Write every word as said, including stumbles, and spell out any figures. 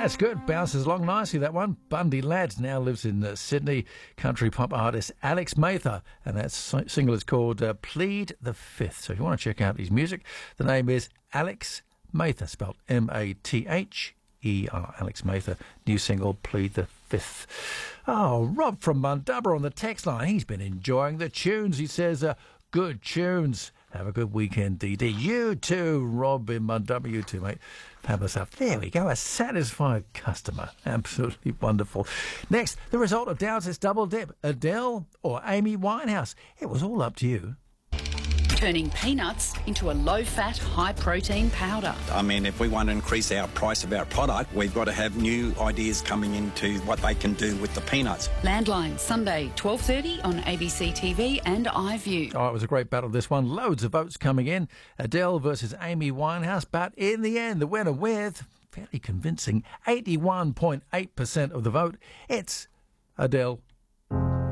That's good. Bounces along nicely, that one. Bundy Lads now lives in uh, Sydney. Country pop artist Alex Mather. And that si- single is called uh, Plead the Fifth. So if you want to check out his music, the name is Alex Mather, spelled M A T H E R. Alex Mather. New single, Plead the Fifth. Oh, Rob from Mundubber on the text line. He's been enjoying the tunes. He says, uh, good tunes. Have a good weekend, D D. You too, Rob in Mundubber. You too, mate. Fabulous stuff. There we go. A satisfied customer. Absolutely wonderful. Next, the result of Downs' double dip. Adele or Amy Winehouse? It was all up to you. Turning peanuts into a low-fat, high-protein powder. I mean, if we want to increase our price of our product, we've got to have new ideas coming into what they can do with the peanuts. Landline, Sunday, twelve thirty on A B C T V and iView. Oh, it was a great battle, this one. Loads of votes coming in. Adele versus Amy Winehouse. But in the end, the winner with, fairly convincing, eighty-one point eight percent of the vote, it's Adele.